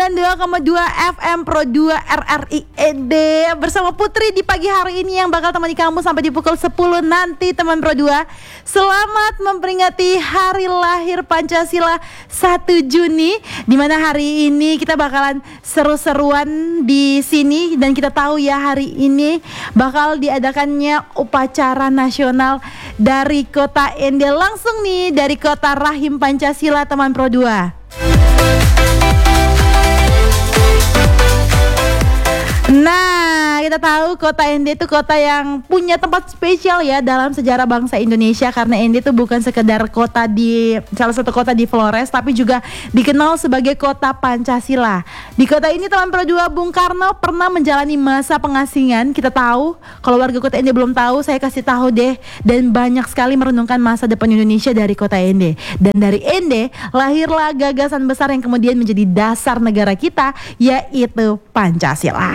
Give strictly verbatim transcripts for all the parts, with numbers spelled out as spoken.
sembilan puluh dua koma dua F M Pro dua R R I E D bersama Putri di pagi hari ini yang bakal temani kamu sampai di pukul sepuluh nanti teman Pro dua. Selamat memperingati hari lahir Pancasila satu Juni, di mana hari ini kita bakalan seru-seruan di sini dan kita tahu ya hari ini bakal diadakannya upacara nasional dari Kota Ende, langsung nih dari Kota Rahim Pancasila teman Pro dua. Nah, kita tahu Kota Ende itu kota yang punya tempat spesial ya dalam sejarah bangsa Indonesia, karena Ende itu bukan sekedar kota di salah satu kota di Flores, tapi juga dikenal sebagai kota Pancasila. Di kota ini teman Pro dua, Bung Karno pernah menjalani masa pengasingan. Kita tahu, kalau warga Kota Ende belum tahu, saya kasih tahu deh, dan banyak sekali merenungkan masa depan Indonesia dari Kota Ende. Dan dari Ende lahirlah gagasan besar yang kemudian menjadi dasar negara kita, yaitu Pancasila.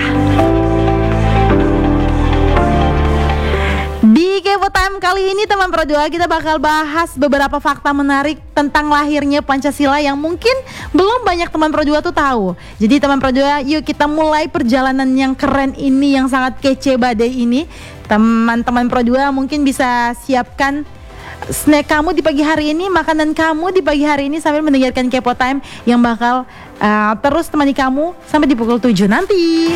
Di Kepo Time kali ini teman Pro dua, kita bakal bahas beberapa fakta menarik tentang lahirnya Pancasila yang mungkin belum banyak teman Pro dua tuh tahu. Jadi teman Pro dua, yuk kita mulai perjalanan yang keren ini, yang sangat kece badai ini. Teman-teman Pro dua mungkin bisa siapkan snack kamu di pagi hari ini, makanan kamu di pagi hari ini sambil mendengarkan Kepo Time yang bakal uh, terus temani kamu sampai di pukul tujuh nanti.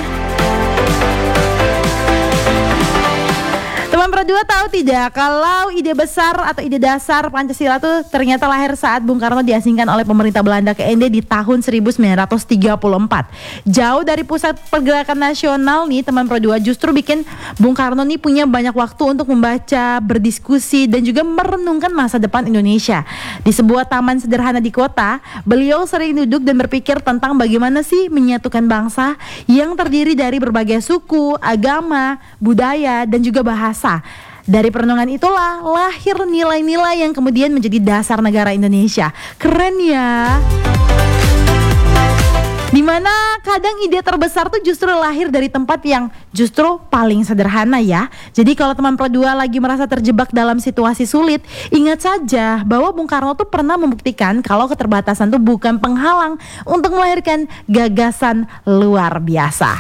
Teman Pro dua tahu tidak kalau ide besar atau ide dasar Pancasila tuh ternyata lahir saat Bung Karno diasingkan oleh pemerintah Belanda ke Ende di tahun seribu sembilan ratus tiga puluh empat. Jauh dari pusat pergerakan nasional nih teman Pro dua, justru bikin Bung Karno nih punya banyak waktu untuk membaca, berdiskusi dan juga merenungkan masa depan Indonesia. Di sebuah taman sederhana di kota, beliau sering duduk dan berpikir tentang bagaimana sih menyatukan bangsa yang terdiri dari berbagai suku, agama, budaya dan juga bahasa. Dari perenungan itulah lahir nilai-nilai yang kemudian menjadi dasar negara Indonesia. Keren ya. Dimana kadang ide terbesar tuh justru lahir dari tempat yang justru paling sederhana ya. Jadi kalau teman Pro dua lagi merasa terjebak dalam situasi sulit, ingat saja bahwa Bung Karno tuh pernah membuktikan kalau keterbatasan tuh bukan penghalang untuk melahirkan gagasan luar biasa.